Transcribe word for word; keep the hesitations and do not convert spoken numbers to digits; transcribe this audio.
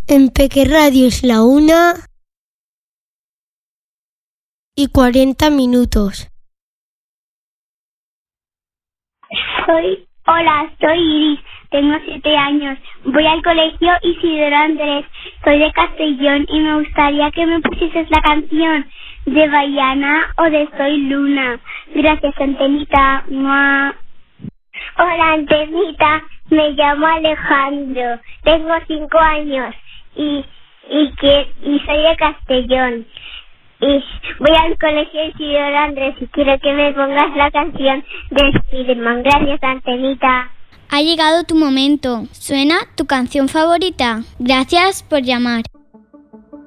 En Peque Radio es la una y cuarenta minutos. Soy, hola, soy Iris, tengo siete años, voy al colegio Isidoro Andrés, soy de Castellón y me gustaría que me pusieses la canción de Baiana o de Soy Luna. Gracias, Antenita. ¡Mua! Hola, Antenita, me llamo Alejandro, tengo cinco años y, y, que, y soy de Castellón. Y voy al colegio Isidoro Andrés y quiero que me pongas la canción de Spiderman. Gracias, Antenita. Ha llegado tu momento. ¿Suena tu canción favorita? Gracias por llamar.